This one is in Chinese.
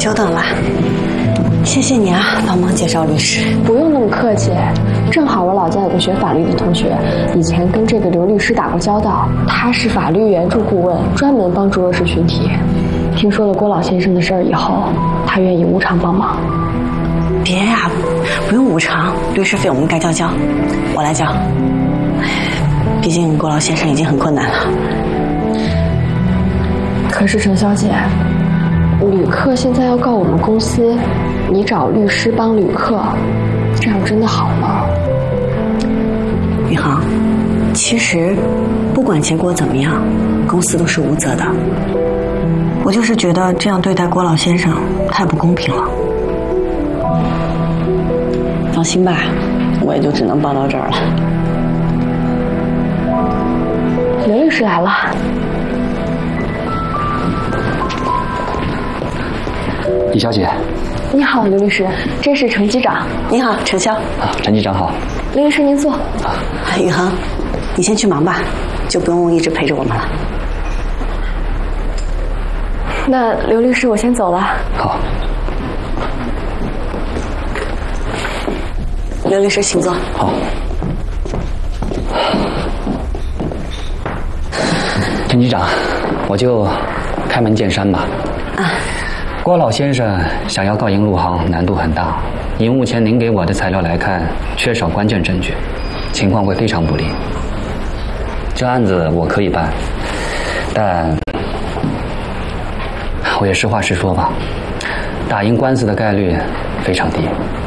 久等了，谢谢你啊，帮忙介绍律师。 不用那么客气，正好我老家有个学法律的同学，以前跟这个刘律师打过交道，他是法律援助顾问，专门帮助弱势群体。听说了郭老先生的事儿以后，他愿意无偿帮忙。 别呀，不用无偿，律师费我们该交，我来交。毕竟郭老先生已经很困难了。 可是程小姐，旅客现在要告我们公司，你找律师帮旅客，这样真的好吗？ 宇航，其实不管结果怎么样，公司都是无责的。我就是觉得这样对待郭老先生太不公平了。放心吧，我也就只能帮到这儿了。 刘律师来了。 李小姐， 你好，刘律师，这是程机长。 你好，程潇。 陈机长好。 刘律师您坐。 宇航，你先去忙吧，就不用一直陪着我们了。 那刘律师，我先走了。 好。 刘律师，请坐。 好。陈机长，我就开门见山吧。 啊。 郭老先生想要告赢陆航难度很大，以目前您给我的材料来看，缺少关键证据，情况会非常不利。这案子我可以办，但我也实话实说吧，打赢官司的概率非常低。